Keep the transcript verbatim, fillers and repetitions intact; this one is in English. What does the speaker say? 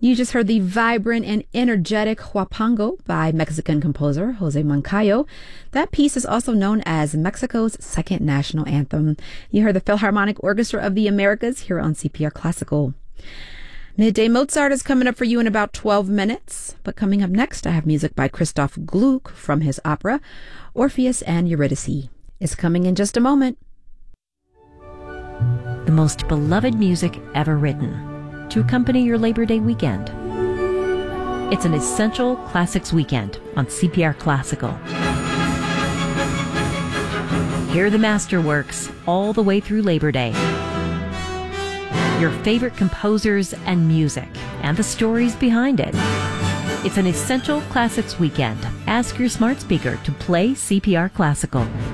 You just heard the vibrant and energetic Huapango by Mexican composer Jose Moncayo. That piece is also known as Mexico's second national anthem. You heard the Philharmonic Orchestra of the Americas here on C P R Classical. Midday Mozart is coming up for you in about twelve minutes. But coming up next, I have music by Christoph Gluck from his opera Orpheus and Eurydice. It's coming in just a moment. The most beloved music ever written to accompany your Labor Day weekend. It's an Essential Classics weekend on C P R Classical. Hear the masterworks all the way through Labor Day. Your favorite composers and music, and the stories behind it. It's an Essential Classics weekend. Ask your smart speaker to play C P R Classical.